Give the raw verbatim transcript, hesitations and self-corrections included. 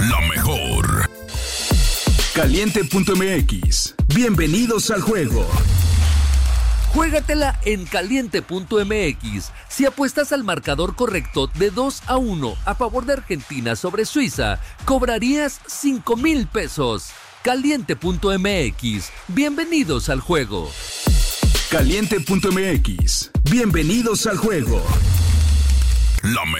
La mejor. Caliente punto m x. Bienvenidos al juego. Juégatela en Caliente punto m x. Si apuestas al marcador correcto de dos a uno a favor de Argentina sobre Suiza, cobrarías cinco mil pesos. Caliente punto m x. Bienvenidos al juego. Caliente punto m x. Bienvenidos al juego. La